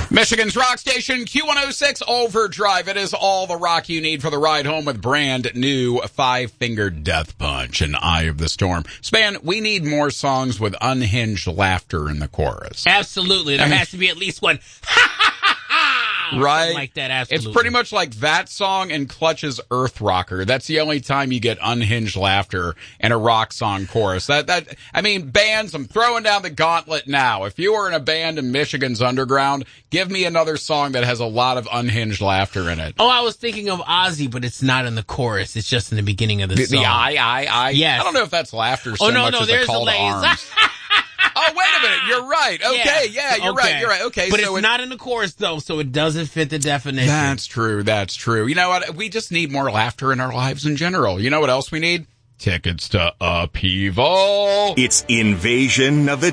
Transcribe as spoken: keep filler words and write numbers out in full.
Michigan's rock station, Q one oh six Overdrive. It is all the rock you need for the ride home with brand new Five Finger Death Punch and Eye of the Storm. Span, we need more songs with unhinged laughter in the chorus. Absolutely. There I mean, has to be at least one. Right? Like that, absolutely. It's pretty much like that song and Clutch's Earth Rocker. That's the only time you get unhinged laughter in a rock song chorus. That that I mean, bands, I'm throwing down the gauntlet now. If you were in a band in Michigan's underground, give me another song that has a lot of unhinged laughter in it. Oh, I was thinking of Ozzy, but it's not in the chorus. It's just in the beginning of the, the song. The I, I, I. Yes. I don't know if that's laughter so oh, no, much no, as there's a call a to arms. Oh, wait a minute. You're right. Okay, yeah, yeah you're okay. right. You're right. Okay, but so it's it, not in the chorus, though, so it doesn't fit the definition. That's true. That's true. You know what? We just need more laughter in our lives in general. You know what else we need? Tickets to Upheaval. It's Invasion of the